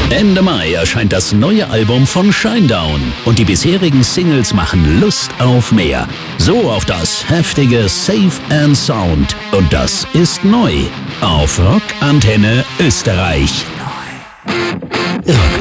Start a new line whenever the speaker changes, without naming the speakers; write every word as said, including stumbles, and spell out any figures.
Ende Mai erscheint das neue Album von Shinedown und die bisherigen Singles machen Lust auf mehr. So auch das heftige Safe and Sound. Und das ist neu auf Rock Antenne Österreich. Rock